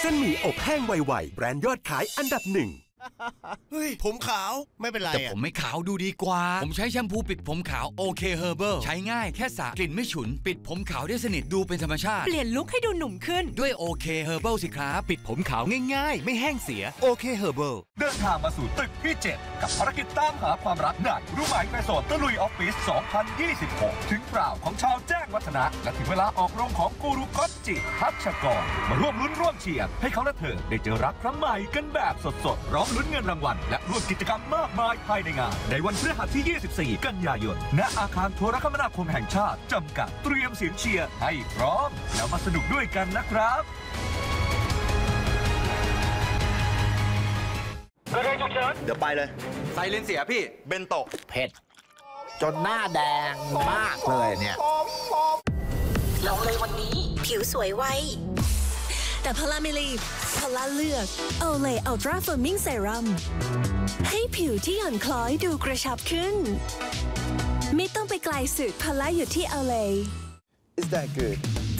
ส้นหมี่อบแห้งไวๆแบรนด์ยอดขายอันดับ1 เฮ้ยผมขาวไม่เป็นไรแต่ผมไม่ขาวดูดีกว่าผมใช้แชมพูปิดผมขาวโอเคเฮอร์เบิลใช้ง่ายแค่สระกลิ่นไม่ฉุนปิดผมขาวได้สนิทดูเป็นธรรมชาติเปลี่ยนลุคให้ดูหนุ่มขึ้นด้วยโอเคเฮอร์เบิลสิครับปิดผมขาวง่ายๆไม่แห้งเสียโอเคเฮอร์เบิลเดินทางมาสู่ตึกที่7กับภารกิจตามหาความรักในรู้ไหมไปโสดตะลุยออฟฟิศ2026ถึงเปล่าของชาวแจ้งวัฒนะและถึงเวลาออกโรงของกูรูก๊อตจิทัชกรมาร่วมลุ้นร่วมเชียร์ให้เขาและเธอได้เจอรักครั้งใหม่กันแบบสดๆพร้อมลุ้นเงินรางวัลและร่วมกิจกรรมมากมายภายในงานในวันพฤหัสที่24กันยายนณอาคารโทรคมนาคมแห่งชาติจำกัดเตรียมเสียงเชียร์ให้พร้อมแล้วมาสนุกด้วยกันนะครับเดี๋ยวไปเลยไซเลนเสียพี่เบนโตะเผ็ดจนหน้าแดงมากเลยเนี่ยลองเลยวันนี้ผิวสวยไวแต่พลาไม่รีบพลาเลือกโอเลอัลตราเฟิร์มมิ่งเซรั่มให้ผิวที่หย่อนคล้อยดูกระชับขึ้นไม่ต้องไปไกลสุดพลาอยู่ที่โอเล Is that good